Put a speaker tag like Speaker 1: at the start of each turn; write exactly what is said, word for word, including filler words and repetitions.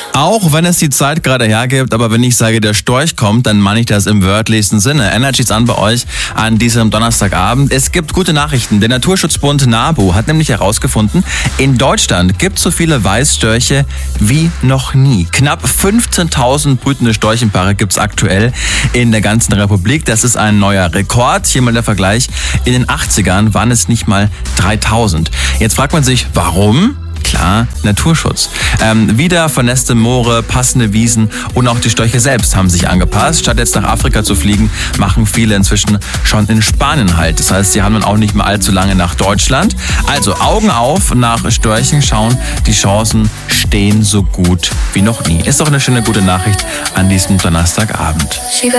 Speaker 1: Auch wenn es die Zeit gerade hergibt, aber wenn ich sage, der Storch kommt, dann meine ich das im wörtlichsten Sinne. Energy's an bei euch an diesem Donnerstagabend. Es gibt gute Nachrichten. Der Naturschutzbund NABU hat nämlich herausgefunden, in Deutschland gibt es so viele Weißstörche wie noch nie. Knapp fünfzehntausend brütende Storchenpaare gibt es aktuell in der ganzen Republik. Das ist ein neuer Rekord. Hier mal der Vergleich. In den achtzigern waren es nicht mal dreitausend. Jetzt fragt man sich, warum? Klar, Naturschutz. Ähm, wieder vernässte Moore, passende Wiesen und auch die Störche selbst haben sich angepasst. Statt jetzt nach Afrika zu fliegen, machen viele inzwischen schon in Spanien halt. Das heißt, sie haben dann auch nicht mehr allzu lange nach Deutschland. Also Augen auf, nach Störchen schauen. Die Chancen stehen so gut wie noch nie. Ist doch eine schöne, gute Nachricht an diesem Donnerstagabend.